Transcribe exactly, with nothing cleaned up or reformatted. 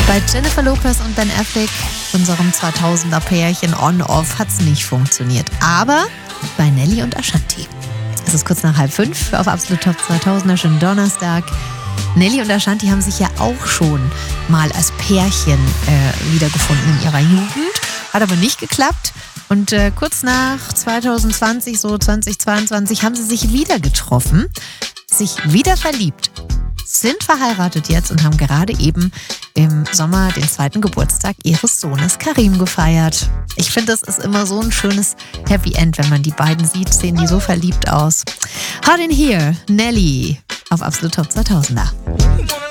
Bei Jennifer Lopez und Ben Affleck, unserem zweitausender-Pärchen On-Off, hat es nicht funktioniert. Aber bei Nelly und Ashanti. Es ist kurz nach halb fünf auf Absolut Top zweitausender, schönen Donnerstag. Nelly und Ashanti haben sich ja auch schon mal als Pärchen äh, wiedergefunden in ihrer Jugend. Hat aber nicht geklappt. Und äh, kurz nach zwanzig zwanzig, so zwanzig zweiundzwanzig, haben sie sich wieder getroffen, sich wieder verliebt, sind verheiratet jetzt und haben gerade eben im Sommer den zweiten Geburtstag ihres Sohnes Karim gefeiert. Ich finde, das ist immer so ein schönes Happy End, wenn man die beiden sieht, sehen die so verliebt aus. Hot in Here, Nelly auf Absolut Top zweitausender.